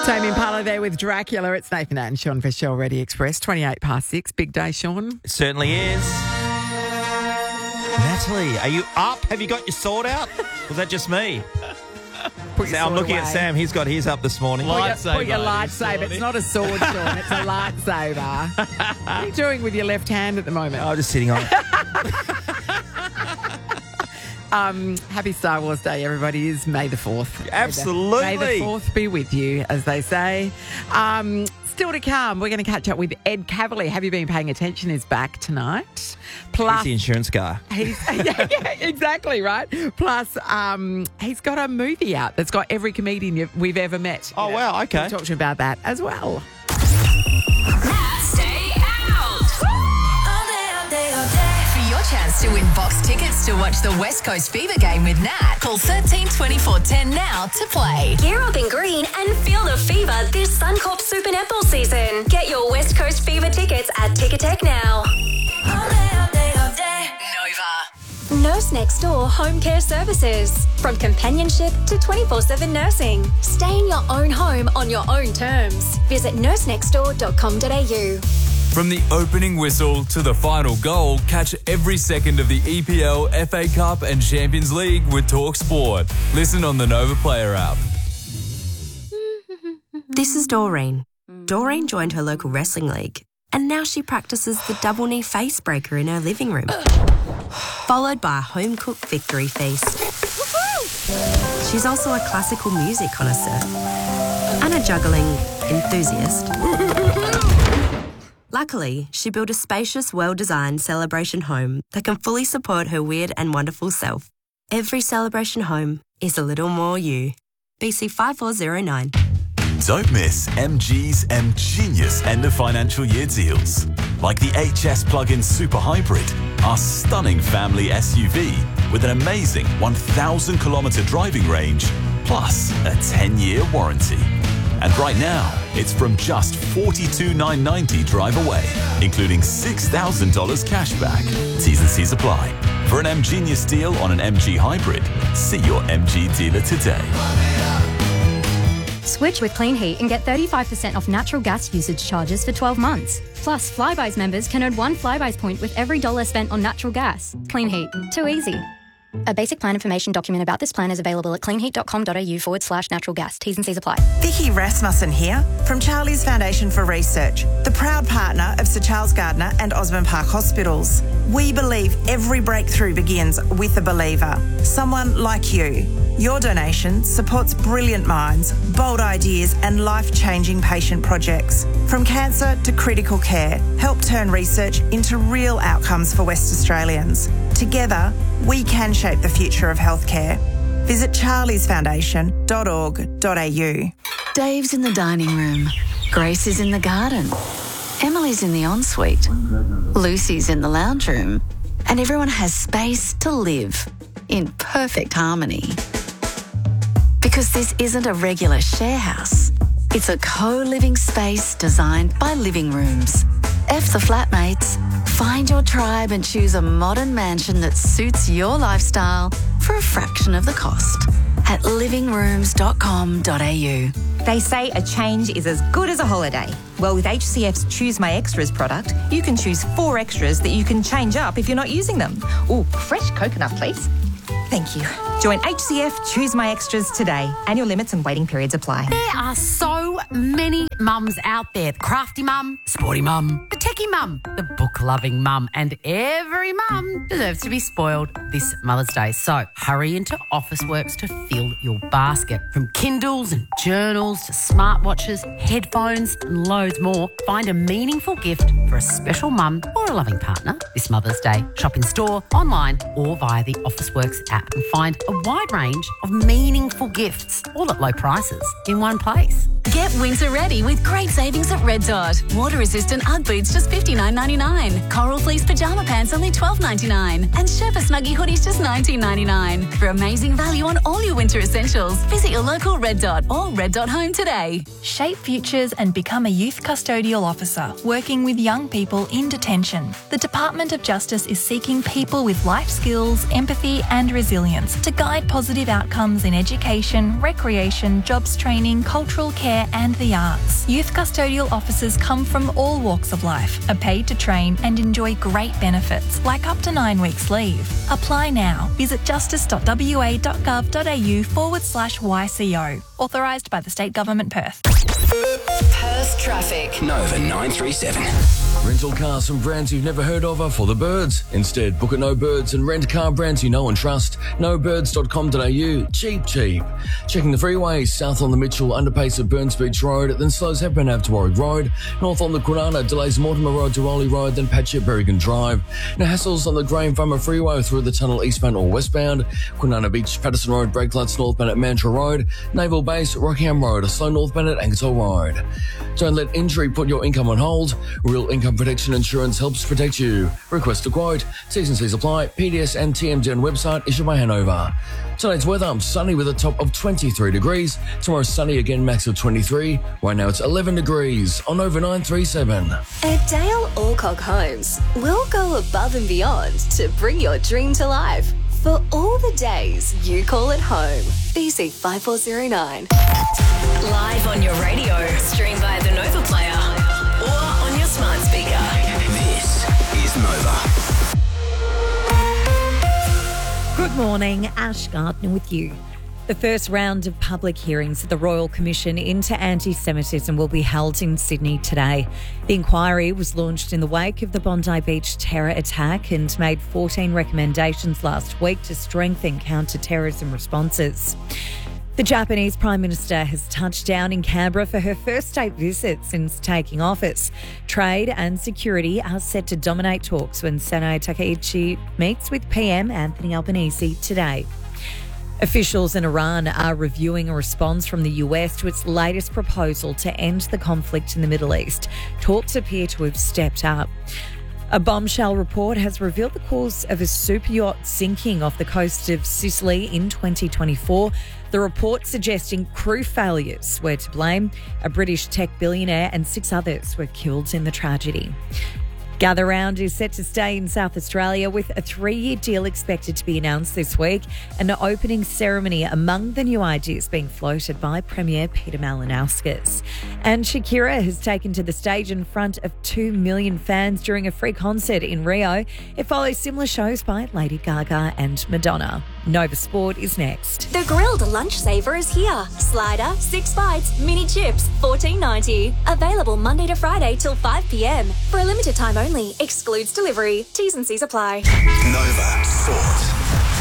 Tame Impala there with Dracula. It's Nathan Nat and Sean Fisher, Ready Express, 28 past 6. Big day, Sean. It certainly is. Natalie, are you up? Have you got your sword out? Was that just me? I'm looking at Sam. He's got his up this morning. Put your lightsaber. It's not a sword, Sean. It's a lightsaber. What are you doing with your left hand at the moment? I'm just sitting on it. Happy Star Wars Day, everybody. It is May the 4th. Absolutely. May the 4th be with you, as they say. Still to come, we're going to catch up with Ed Cavalier. Have you been paying attention? Is back tonight. Plus, he's the insurance guy. Yeah, exactly, right? Plus, he's got a movie out that's got every comedian we've ever met. Oh, wow, okay. We'll talk to you about that as well. Stay out. For your chance to win box tickets to watch the West Coast Fever game with Nat, call 13 24 10 now to play. Gear up in green and feel the fever this Suncorp Super Netball season. Get your West Coast Fever tickets at Ticketek now. Nova. Nurse Next Door Home Care Services. From companionship to 24/7 nursing. Stay in your own home on your own terms. Visit nursenextdoor.com.au. From the opening whistle to the final goal, catch every second of the EPL, FA Cup and Champions League with Talk Sport. Listen on the Nova Player app. This is Doreen. Doreen joined her local wrestling league, and now she practices the double knee face breaker in her living room, followed by a home-cooked victory feast. She's also a classical music connoisseur and a juggling enthusiast. Luckily, she built a spacious, well-designed celebration home that can fully support her weird and wonderful self. Every celebration home is a little more you. BC 5409. Don't miss MG's M-Genius end of financial year deals. Like the HS plug-in Super Hybrid, our stunning family SUV with an amazing 1,000-kilometre driving range, plus a 10-year warranty. And right now, it's from just $42,990 drive away, including $6,000 cash back. T's and C's apply. For an M-Genius deal on an MG Hybrid, see your MG dealer today. Switch with Clean Heat and get 35% off natural gas usage charges for 12 months. Plus, Flybuys members can earn 1 Flybuys point with every $1 spent on natural gas. Clean Heat. Too easy. A basic plan information document about this plan is available at cleanheat.com.au/natural gas. T's and C's apply. Vicky Rasmussen here from Charlie's Foundation for Research, the proud partner of Sir Charles Gardner and Osborne Park Hospitals. We believe every breakthrough begins with a believer, someone like you. Your donation supports brilliant minds, bold ideas and life-changing patient projects. From cancer to critical care, help turn research into real outcomes for West Australians. Together, we can shape the future of healthcare. Visit charliesfoundation.org.au. Dave's in the dining room. Grace is in the garden. Emily's in the ensuite. Lucy's in the lounge room. And everyone has space to live in perfect harmony. Because this isn't a regular share house. It's a co-living space designed by Living Rooms. F the flatmates. Find your tribe and choose a modern mansion that suits your lifestyle for a fraction of the cost at livingrooms.com.au. They say a change is as good as a holiday. Well, with HCF's Choose My Extras product, you can choose 4 extras that you can change up if you're not using them. Ooh, fresh coconut, please. Thank you. Join HCF Choose My Extras today. Annual limits and waiting periods apply. There are so many mums out there. The crafty mum, sporty mum, the techie mum, the book-loving mum, and every mum deserves to be spoiled this Mother's Day. So hurry into Officeworks to fill your basket. From Kindles and journals to smartwatches, headphones and loads more, find a meaningful gift for a special mum or a loving partner this Mother's Day. Shop in store, online or via the Officeworks app and find a wide range of meaningful gifts, all at low prices, in one place. Get winter ready with great savings at Red Dot. Water-resistant Ugg boots just $59.99. Coral fleece pyjama pants only $12.99. And Sherpa Snuggie hoodies just $19.99. For amazing value on all your winter essentials, visit your local Red Dot or Red Dot Home today. Shape futures and become a youth custodial officer, working with young people in detention. The Department of Justice is seeking people with life skills, empathy and resilience to guide positive outcomes in education, recreation, jobs training, cultural care and the arts. Youth custodial officers come from all walks of life, are paid to train and enjoy great benefits like up to 9 weeks leave. Apply now. Visit justice.wa.gov.au/YCO. Authorised by the State Government, Perth. Perth traffic. Nova 937. Rental cars from brands you've never heard of are for the birds. Instead, book at No Birds and rent car brands you know and trust. nobirds.com.au. Cheap. Checking the freeways. South on the Mitchell, underpace at Burns Beach Road, then slows Hepburn Ave to Warwick Road. North on the Kwinana, delays Mortimer Road to Rowley Road, then patch at Berrigan Drive. Now hassles on the Graham Farmer Freeway through the tunnel eastbound or westbound. Kwinana Beach, Patterson Road, brake lights northbound at Mantra Road. Naval Base, Rockingham Road, a slow northbound at Ankersall Road. Don't let injury put your income on hold. Real Income Protection Insurance helps protect you. Request a quote. T's and C's apply. PDS and TMDN website issued by Hanover. Tonight's weather, sunny with a top of 23 degrees. Tomorrow sunny again, max of 23. Right now it's 11 degrees on Nova 937. At Dale Alcock Homes, we'll go above and beyond to bring your dream to life. For all the days you call it home. BC 5409. Live on your radio, stream via the Nova Player or on your smart speaker. This is Nova. Good morning, Ash Gardner with you. The first round of public hearings at the Royal Commission into Anti-Semitism will be held in Sydney today. The inquiry was launched in the wake of the Bondi Beach terror attack and made 14 recommendations last week to strengthen counter-terrorism responses. The Japanese Prime Minister has touched down in Canberra for her first state visit since taking office. Trade and security are set to dominate talks when Senator Takaichi meets with PM Anthony Albanese today. Officials in Iran are reviewing a response from the US to its latest proposal to end the conflict in the Middle East. Talks appear to have stepped up. A bombshell report has revealed the cause of a super yacht sinking off the coast of Sicily in 2024. The report suggesting crew failures were to blame. A British tech billionaire and 6 others were killed in the tragedy. Gather Round is set to stay in South Australia with a 3-year deal expected to be announced this week. An opening ceremony among the new ideas being floated by Premier Peter Malinauskas. And Shakira has taken to the stage in front of 2 million fans during a free concert in Rio. It follows similar shows by Lady Gaga and Madonna. Nova Sport is next. The grilled lunch saver is here. Slider, 6 bites, mini chips, $14.90. Available Monday to Friday till 5 p.m. For a limited time only. Excludes delivery. T's and C's apply. Nova Sport.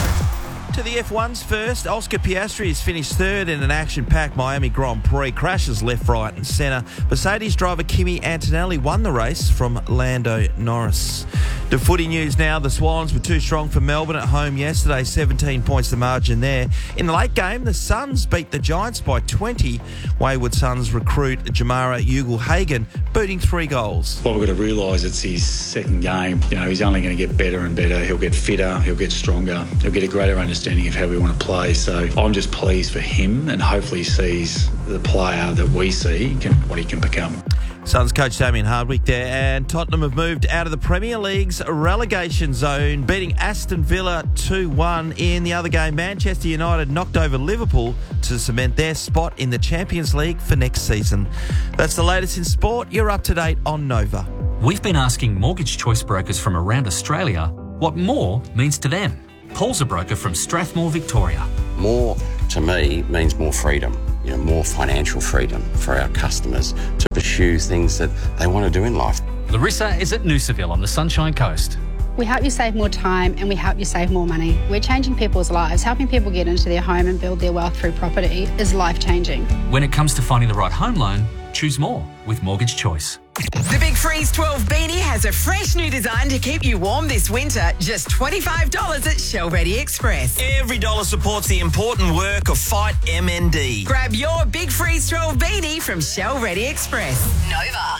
To the F1's first, Oscar Piastri has finished third in an action-packed Miami Grand Prix. Crashes left, right and centre. Mercedes driver Kimi Antonelli won the race from Lando Norris. To footy news now, the Swans were too strong for Melbourne at home yesterday, 17 points the margin there. In the late game, the Suns beat the Giants by 20. Wayward Suns recruit Jamara Ugle-Hagan booting 3 goals. What we've got to realise, it's his second game. You know, he's only going to get better and better. He'll get fitter, he'll get stronger, he'll get a greater understanding of how we want to play. So I'm just pleased for him and hopefully sees the player that we see, what he can become. Suns coach Damien Hardwick there, and Tottenham have moved out of the Premier League's relegation zone, beating Aston Villa 2-1 in the other game. Manchester United knocked over Liverpool to cement their spot in the Champions League for next season. That's the latest in sport. You're up to date on Nova. We've been asking mortgage choice brokers from around Australia what more means to them. Paul's a broker from Strathmore, Victoria. More, to me, means more freedom. You know, more financial freedom for our customers to pursue things that they want to do in life. Larissa is at Noosaville on the Sunshine Coast. We help you save more time and we help you save more money. We're changing people's lives. Helping people get into their home and build their wealth through property is life-changing. When it comes to finding the right home loan, choose more with Mortgage Choice. The Big Freeze 12 beanie has a fresh new design to keep you warm this winter. Just $25 at Shell Ready Express. Every dollar supports the important work of Fight MND. Grab your Big Freeze 12 beanie from Shell Ready Express. Nova.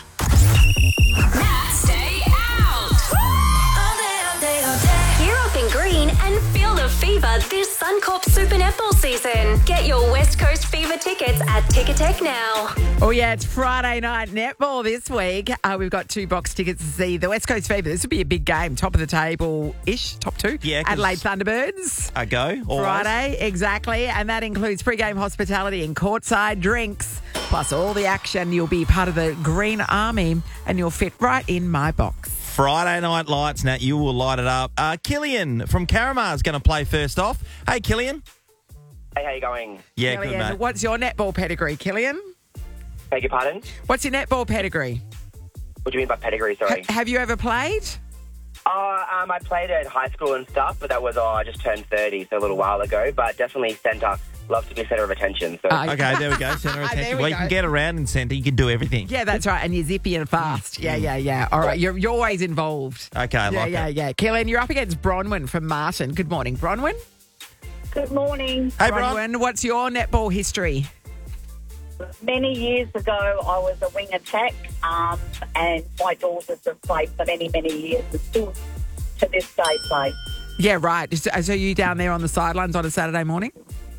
Now stay out. Gear up in green and feel the of fever this Suncorp Super Netball season. Get your West Coast Fever tickets at Ticketek now. Oh, yeah, it's Friday night netball this week. We've got 2 box tickets to see the West Coast Fever. This will be a big game, top of the table-ish, top 2. Yeah, Adelaide Thunderbirds. I go. Always. Friday, exactly. And that includes pre-game hospitality and courtside drinks, plus all the action. You'll be part of the Green Army and you'll fit right in my box. Friday night lights, Nat, you will light it up. Killian from Caramar is going to play first off. Hey, Killian. Hey, how you going? Yeah, Killian, good, mate. what's your netball pedigree, Killian? Beg your pardon? What's your netball pedigree? What do you mean by pedigree, sorry? Have you ever played? I played at high school and stuff, but that was, I just turned 30, so a little while ago, but definitely centre. Love to be centre of attention. So. Okay, there we go. Centre of attention. Well, you can get around in centre. You can do everything. Yeah, that's right. And you're zippy and fast. Yeah. All right, you're always involved. Okay, I like it. Yeah. Killian, you're up against Bronwyn from Martin. Good morning, Bronwyn. Good morning. Hey, Bronwyn, what's your netball history? Many years ago, I was a wing attack, and my daughters have played for many, many years and still to this day play. Yeah, right. So you down there on the sidelines on a Saturday morning?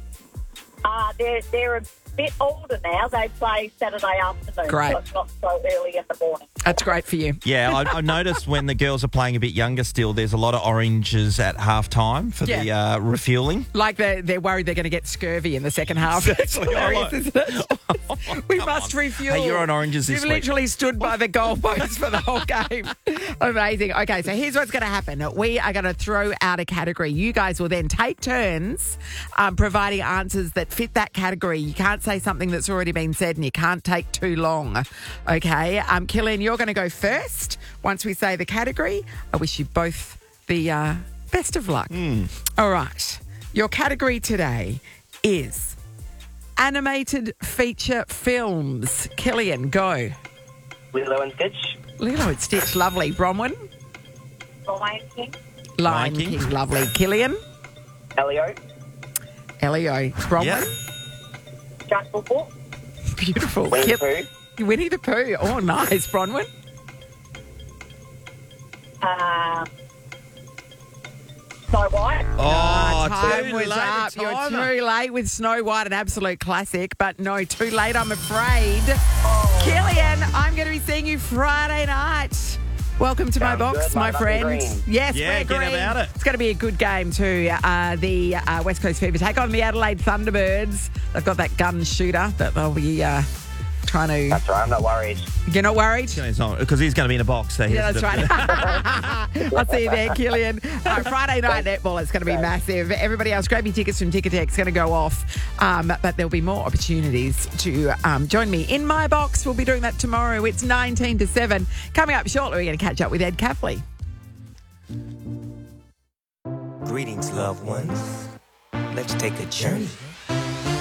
They're a bit older now. They play Saturday afternoon. Great. So it's not so early in the morning. That's great for you. Yeah, I noticed when the girls are playing a bit younger still, there's a lot of oranges at half-time for the refuelling. Like they're worried they're going to get scurvy in the second half. That's hilarious, isn't it? We must refuel. Hey, you're on oranges this You've week. literally stood by the goalpost for the whole game. Amazing. Okay, so here's what's going to happen. We are going to throw out a category. You guys will then take turns providing answers that fit that category. You can't say something that's already been said and you can't take too long. Okay, Killian, you're going to go first. Once we say the category, I wish you both the best of luck. All right. Your category today is animated feature films. Killian, go. Lilo and Stitch. Lilo and Stitch, lovely. Bronwyn? Lion King. Lion King, lovely. Killian? Elio. Bronwyn? Yep. Jungle Book. Beautiful. Winnie the Pooh. Winnie the Pooh. Oh, nice. Bronwyn? Snow White. Time was up. You're too late with Snow White, an absolute classic, but no, too late, I'm afraid. Killian, I'm going to be seeing you Friday night. Welcome to my box, my friend. Yes, Yeah, we're get green. about it. It's going to be a good game too. The West Coast Fever take on the Adelaide Thunderbirds. They've got that gun shooter that they'll be trying to... That's right, I'm not worried. You're not worried? Because he's going to be in a box. So Yeah, that's right. I'll see you there, Killian. Friday night netball, it's going to be massive. Everybody else, grab your tickets from Ticketek. It's going to go off. But there'll be more opportunities to join me in my box. We'll be doing that tomorrow. It's 19 to 7. Coming up shortly, we're going to catch up with Ed Capley. Greetings, loved ones. Let's take a journey